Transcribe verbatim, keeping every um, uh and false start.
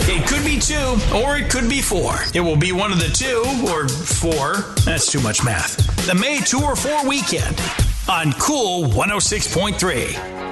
It could be two, or it could be four. It will be one of the two, or four. That's too much math. The May two or four weekend on Cool one oh six point three.